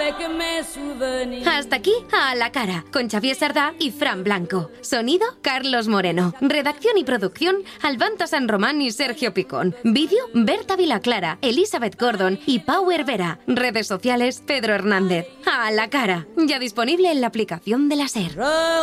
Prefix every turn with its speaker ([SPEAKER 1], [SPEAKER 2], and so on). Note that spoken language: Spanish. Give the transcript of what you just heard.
[SPEAKER 1] Hasta aquí A la cara, con Xavier Sardá y Fran Blanco. Sonido, Carlos Moreno. Redacción y producción, Albanta San Román y Sergio Picón. Vídeo, Berta Vilaclara, Elizabeth Gordon y Pau Hervera. Redes sociales, Pedro Hernández. A la cara, ya disponible en la aplicación de la SER.